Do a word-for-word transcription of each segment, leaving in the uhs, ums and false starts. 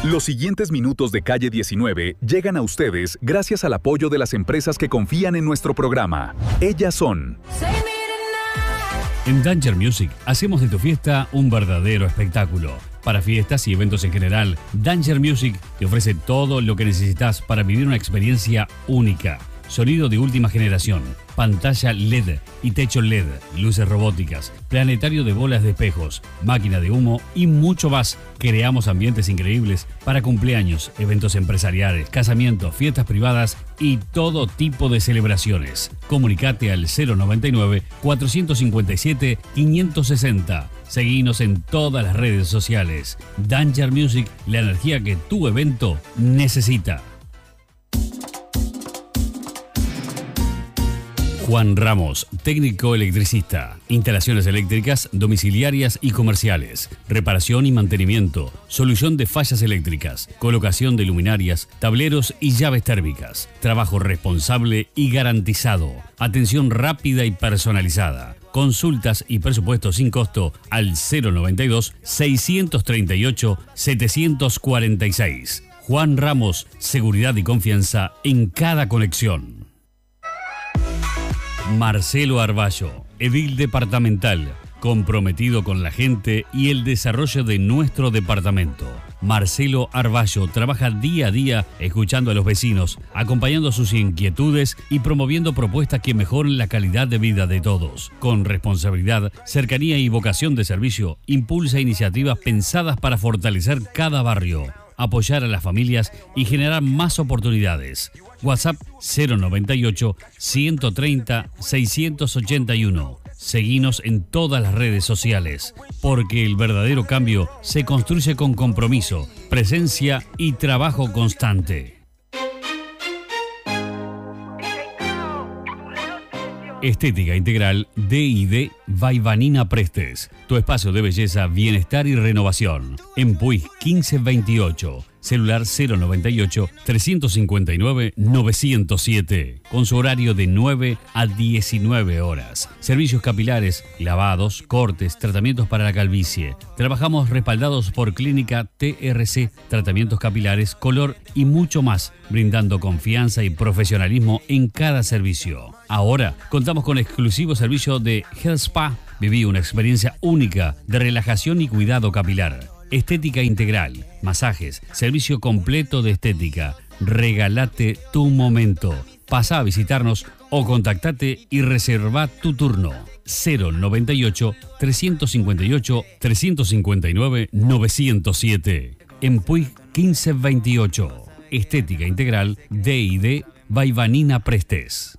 Los siguientes minutos de Calle diecinueve llegan a ustedes gracias al apoyo de las empresas que confían en nuestro programa. Ellas son... En Danger Music hacemos de tu fiesta un verdadero espectáculo. Para fiestas y eventos en general, Danger Music te ofrece todo lo que necesitas para vivir una experiencia única. Sonido de última generación, pantalla L E D y techo L E D, luces robóticas, planetario de bolas de espejos, máquina de humo y mucho más. Creamos ambientes increíbles para cumpleaños, eventos empresariales, casamientos, fiestas privadas y todo tipo de celebraciones. Comunicate al cero noventa y nueve, cuatrocientos cincuenta y siete, quinientos sesenta. Seguinos en todas las redes sociales. Danger Music, la energía que tu evento necesita. Juan Ramos, técnico electricista, instalaciones eléctricas, domiciliarias y comerciales, reparación y mantenimiento, solución de fallas eléctricas, colocación de luminarias, tableros y llaves térmicas, trabajo responsable y garantizado, atención rápida y personalizada. Consultas y presupuestos sin costo al cero noventa y dos, seiscientos treinta y ocho, setecientos cuarenta y seis. Juan Ramos, seguridad y confianza en cada conexión. Marcelo Arballo, edil departamental, comprometido con la gente y el desarrollo de nuestro departamento. Marcelo Arballo trabaja día a día escuchando a los vecinos, acompañando sus inquietudes y promoviendo propuestas que mejoren la calidad de vida de todos. Con responsabilidad, cercanía y vocación de servicio, impulsa iniciativas pensadas para fortalecer cada barrio, apoyar a las familias y generar más oportunidades. WhatsApp cero noventa y ocho, ciento treinta, seiscientos ochenta y uno. Seguinos en todas las redes sociales, porque el verdadero cambio se construye con compromiso, presencia y trabajo constante. Estética Integral D y D Vaivanina Prestes. Tu espacio de belleza, bienestar y renovación. En Puig quince veintiocho. Celular cero noventa y ocho, trescientos cincuenta y nueve, novecientos siete. Con su horario de nueve a diecinueve horas. Servicios capilares, lavados, cortes, tratamientos para la calvicie. Trabajamos respaldados por Clínica T R C, tratamientos capilares, color y mucho más, brindando confianza y profesionalismo en cada servicio. Ahora contamos con exclusivo servicio de Health Spa. Viví una experiencia única de relajación y cuidado capilar. Estética Integral, masajes, servicio completo de estética. Regálate tu momento. Pasa a visitarnos o contactate y reserva tu turno. cero noventa y ocho, trescientos cincuenta y ocho, trescientos cincuenta y nueve, novecientos siete. En Puig quince veintiocho. Estética Integral D y D Vaivanina Prestes.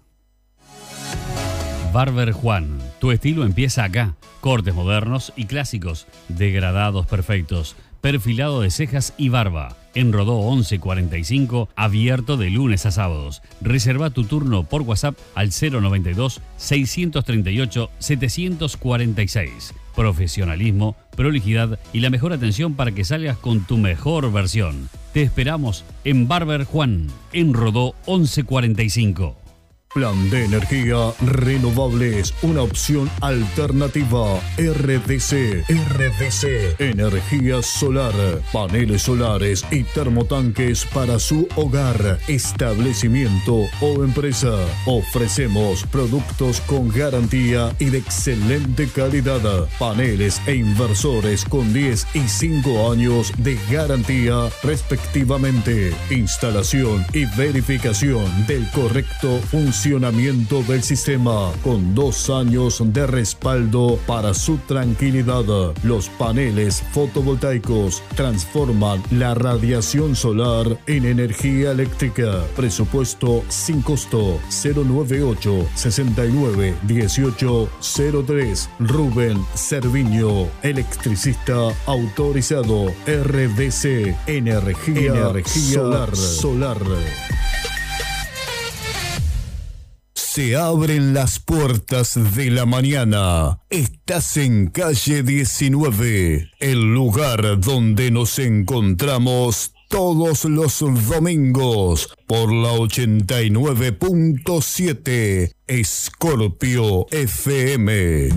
Barber Juan, tu estilo empieza acá. Cortes modernos y clásicos, degradados perfectos, perfilado de cejas y barba. En Rodó once cuarenta y cinco, abierto de lunes a sábados. Reserva tu turno por WhatsApp al cero noventa y dos, seiscientos treinta y ocho, setecientos cuarenta y seis. Profesionalismo, prolijidad y la mejor atención para que salgas con tu mejor versión. Te esperamos en Barber Juan, en Rodó once cuarenta y cinco. Plan de energía renovables, una opción alternativa. R D C. R D C. Energía solar, paneles solares y termotanques para su hogar, establecimiento o empresa. Ofrecemos productos con garantía y de excelente calidad. Paneles e inversores con diez y cinco años de garantía respectivamente. Instalación y verificación del correcto funcionamiento Funcionamiento del sistema con dos años de respaldo para su tranquilidad. Los paneles fotovoltaicos transforman la radiación solar en energía eléctrica. Presupuesto sin costo. Cero noventa y ocho, sesenta y nueve, dieciocho cero tres. Rubén Cerviño, electricista autorizado. R D C. Energía, Energía solar. solar. Se abren las puertas de la mañana. Estás en Calle diecinueve, el lugar donde nos encontramos todos los domingos por la ochenta y nueve punto siete Scorpio F M.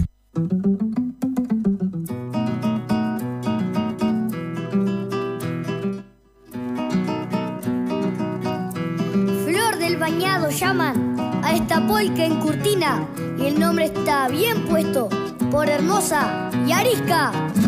bañados llaman a esta polca en Curtina y el nombre está bien puesto por hermosa y arisca.